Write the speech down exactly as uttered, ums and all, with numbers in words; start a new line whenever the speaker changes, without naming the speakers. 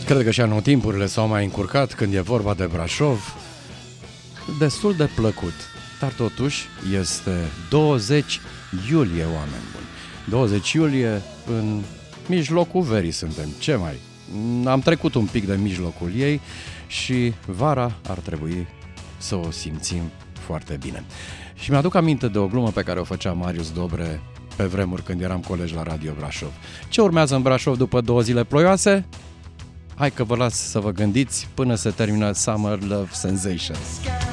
Cred că și anotimpurile s-au mai încurcat când e vorba de Brașov. Destul de plăcut, dar totuși este douăzeci iulie, oameni buni. douăzeci iulie, în mijlocul verii suntem. Ce mai? Am trecut un pic de mijlocul ei și vara ar trebui să o simțim foarte bine. Și mi-aduc aminte de o glumă pe care o făcea Marius Dobre pe vremuri când eram colegi la Radio Brașov. Ce urmează în Brașov după două zile ploioase? Hai că vă las să vă gândiți până se termină Summer Love Sensations.